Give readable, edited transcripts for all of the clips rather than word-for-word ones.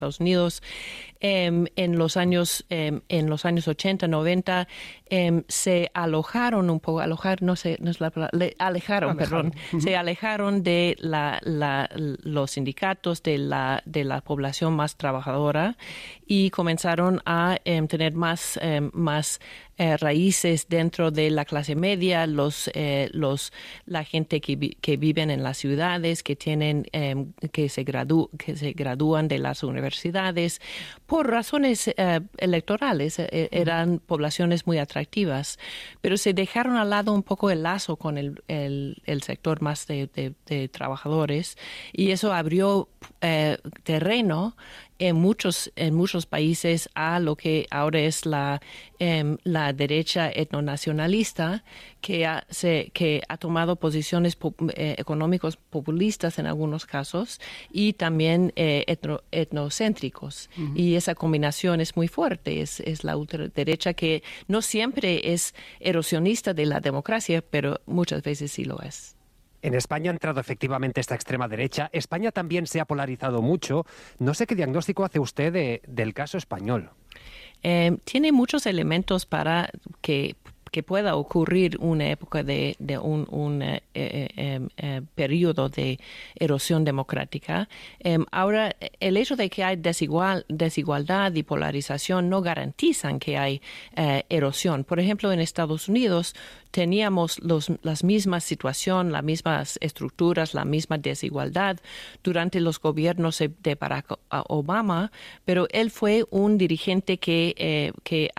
Estados Unidos. En los años 80, 90, se alojaron un poco, no es la palabra, alejaron. Se alejaron de los sindicatos, de la población más trabajadora, y comenzaron a tener más raíces dentro de la clase media, la gente que viven en las ciudades, que se gradúan de las universidades por razones electorales. Eran poblaciones muy atractivas, pero se dejaron al lado un poco el lazo con el sector más de trabajadores, y eso abrió terreno en muchos países a lo que ahora es la derecha etnonacionalista, que ha tomado posiciones económicos populistas en algunos casos, y también etnocéntricos. Uh-huh. Y esa combinación es muy fuerte. Es la ultraderecha, que no siempre es erosionista de la democracia, pero muchas veces sí lo es. En España ha entrado efectivamente esta extrema derecha. España también se ha polarizado mucho. No sé qué diagnóstico hace usted del caso español. Tiene muchos elementos para que pueda ocurrir una época de un periodo de erosión democrática. Ahora, el hecho de que hay desigualdad y polarización no garantizan que hay erosión. Por ejemplo, en Estados Unidos teníamos las mismas situaciones, las mismas estructuras, la misma desigualdad durante los gobiernos de Barack Obama, pero él fue un dirigente que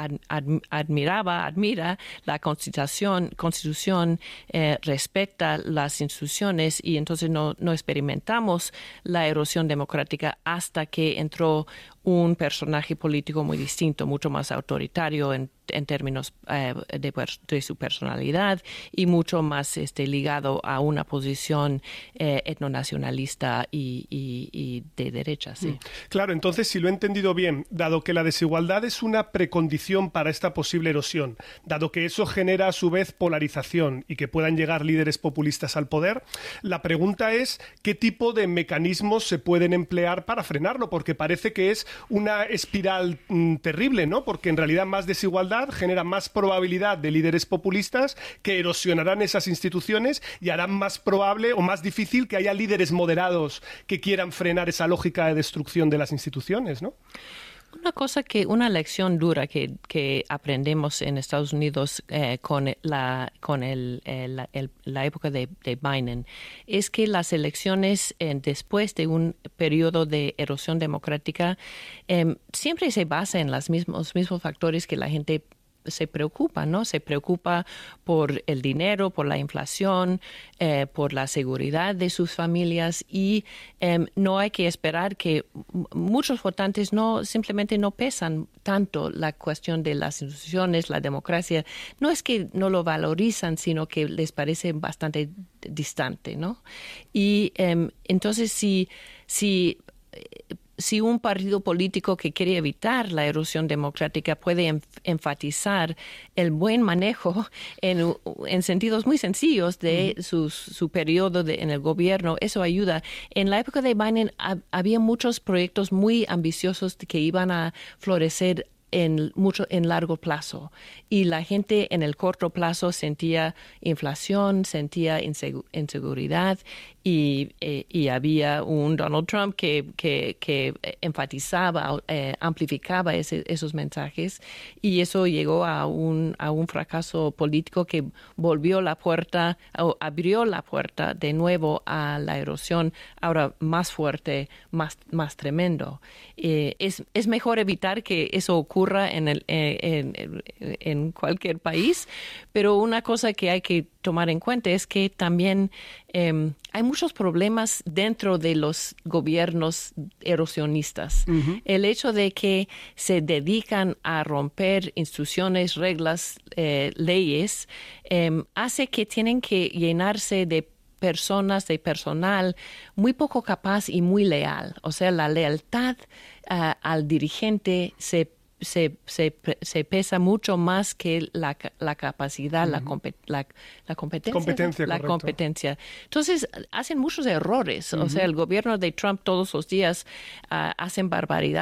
admira la Constitución, respeta las instituciones, y entonces no experimentamos la erosión democrática hasta que entró un personaje político muy distinto, mucho más autoritario en términos de su personalidad, y mucho más ligado a una posición etnonacionalista y de derecha. Sí. Claro, entonces, si lo he entendido bien, dado que la desigualdad es una precondición para esta posible erosión, dado que eso genera a su vez polarización y que puedan llegar líderes populistas al poder, la pregunta es ¿qué tipo de mecanismos se pueden emplear para frenarlo? Porque parece que es una espiral terrible, ¿no? Porque en realidad más desigualdad genera más probabilidad de líderes populistas que erosionarán esas instituciones y harán más probable o más difícil que haya líderes moderados que quieran frenar esa lógica de destrucción de las instituciones, ¿no? Una lección dura que aprendemos en Estados Unidos con la época de Biden es que las elecciones después de un periodo de erosión democrática siempre se basan en los mismos factores que la gente se preocupa, ¿no? Se preocupa por el dinero, por la inflación, por la seguridad de sus familias, y no hay que esperar que muchos votantes simplemente no pesan tanto la cuestión de las instituciones, la democracia. No es que no lo valorizan, sino que les parece bastante distante, ¿no? Y entonces si un partido político que quiere evitar la erosión democrática puede enfatizar el buen manejo en sentidos muy sencillos de su periodo en el gobierno, eso ayuda. En la época de Biden había muchos proyectos muy ambiciosos que iban a florecer en largo plazo, y la gente en el corto plazo sentía inflación, sentía inseguridad, y había un Donald Trump que enfatizaba, amplificaba esos mensajes, y eso llegó a un fracaso político que abrió la puerta de nuevo a la erosión, ahora más fuerte, más tremendo. Es mejor evitar que eso ocurra en cualquier país, pero una cosa que hay que tomar en cuenta es que también hay muchos problemas dentro de los gobiernos erosionistas. Uh-huh. El hecho de que se dedican a romper instituciones, reglas, leyes, hace que tienen que llenarse de personal muy poco capaz y muy leal. O sea, la lealtad al dirigente se se pesa mucho más que la capacidad, la competencia. La competencia. Entonces, hacen muchos errores. O sea, el gobierno de Trump todos los días hacen barbaridades